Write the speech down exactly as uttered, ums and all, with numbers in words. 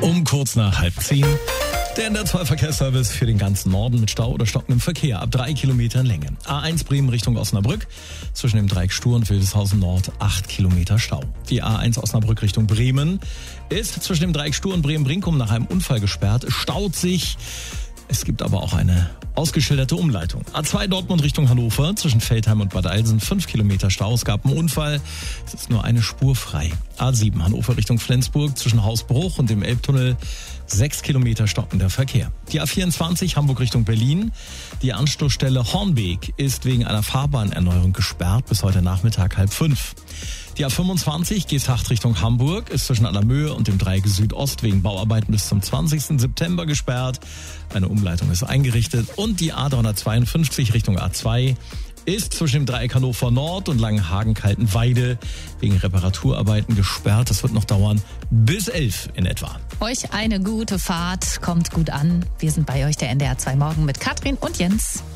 Um kurz nach halb zehn. Der N D R zwei Verkehrsservice für den ganzen Norden mit Stau oder stockendem Verkehr ab drei Kilometern Länge. A eins Bremen Richtung Osnabrück, zwischen dem Dreieck Stur und Wildeshausen Nord acht Kilometer Stau. Die A eins Osnabrück Richtung Bremen ist zwischen dem Dreieck Stur und Bremen-Brinkum nach einem Unfall gesperrt, staut sich. Es gibt aber auch eine ausgeschilderte Umleitung. A zwei Dortmund Richtung Hannover, zwischen Feldheim und Bad Eilsen fünf Kilometer Stau. Es gab einen Unfall, es ist nur eine Spur frei. A sieben Hannover Richtung Flensburg, zwischen Hausbruch und dem Elbtunnel sechs Kilometer stockender Verkehr. Die A vierundzwanzig Hamburg Richtung Berlin. Die Anschlussstelle Hornbeek ist wegen einer Fahrbahnerneuerung gesperrt bis heute Nachmittag halb fünf. Die A fünfundzwanzig Geesthacht Richtung Hamburg ist zwischen Allermöhe und dem Dreieck Südost wegen Bauarbeiten bis zum zwanzigsten September gesperrt. Eine Umleitung ist eingerichtet. Und die A dreihundertzweiundfünfzig Richtung A zwei ist zwischen dem Dreieck Hannover Nord und Langenhagen-Kaltenweide wegen Reparaturarbeiten gesperrt. Das wird noch dauern bis elf in etwa. Euch eine gute Fahrt, kommt gut an. Wir sind bei euch, der N D R zwei Morgen mit Katrin und Jens.